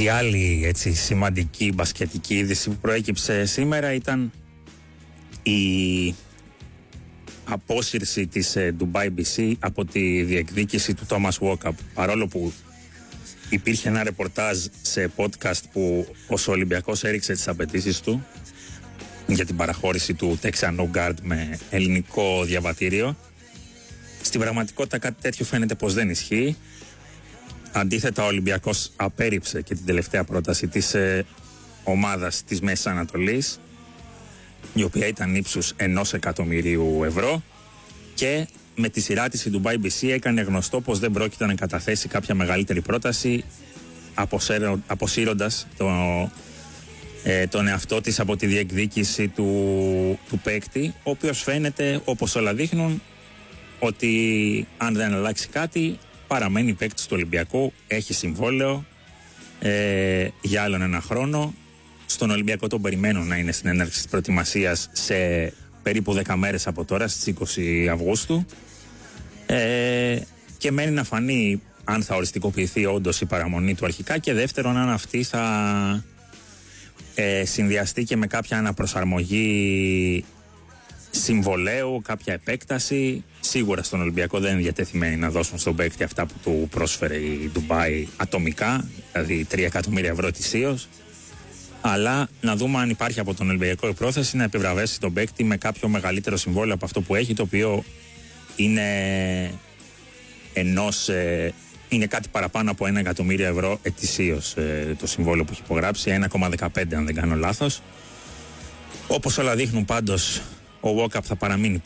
Η άλλη έτσι σημαντική μπασκετική είδηση που προέκυψε σήμερα ήταν η απόσυρση της Dubai BC από τη διεκδίκηση του Thomas Walkup. Παρόλο που υπήρχε ένα ρεπορτάζ σε podcast που ο Ολυμπιακός έριξε τις απαιτήσεις του για την παραχώρηση του Τεξανού Guard με ελληνικό διαβατήριο, στην πραγματικότητα κάτι τέτοιο φαίνεται πως δεν ισχύει. Αντίθετα, ο Ολυμπιακός απέρριψε και την τελευταία πρόταση της ομάδας της Μέσης Ανατολής, η οποία ήταν ύψους 1 εκατομμυρίου ευρώ, και με τη σειρά της η Dubai BC έκανε γνωστό πως δεν πρόκειται να καταθέσει κάποια μεγαλύτερη πρόταση, αποσύροντας τον εαυτό της από τη διεκδίκηση του παίκτη, ο οποίος φαίνεται, όπως όλα δείχνουν, ότι αν δεν αλλάξει κάτι παραμένει παίκτης του Ολυμπιακού, έχει συμβόλαιο για άλλον ένα χρόνο. Στον Ολυμπιακό τον περιμένουν να είναι στην έναρξη της προετοιμασίας σε περίπου 10 μέρες από τώρα, στις 20 Αυγούστου, και μένει να φανεί αν θα οριστικοποιηθεί όντως η παραμονή του αρχικά, και δεύτερον αν αυτή θα συνδυαστεί και με κάποια αναπροσαρμογή συμβολαίου, κάποια επέκταση. Σίγουρα στον Ολυμπιακό δεν είναι διατεθειμένοι να δώσουν στον παίκτη αυτά που του πρόσφερε η Ντουμπάι ατομικά, δηλαδή 3 εκατομμύρια ευρώ ετησίως, αλλά να δούμε αν υπάρχει από τον Ολυμπιακό η πρόθεση να επιβραβεύσει τον παίκτη με κάποιο μεγαλύτερο συμβόλαιο από αυτό που έχει, το οποίο είναι είναι κάτι παραπάνω από 1 εκατομμύριο ευρώ ετησίως το συμβόλαιο που έχει υπογράψει, 1,15 αν δεν κάνω λάθος. Όπως όλα δείχνουν πάντως, ο Walkup θα παραμείνει